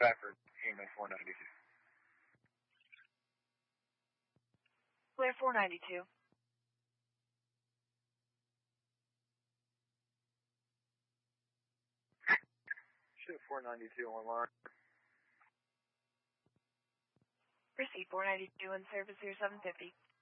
Stafford, EMS 192. Clear 492. Ship 492 online. Proceed 492 in service here 750.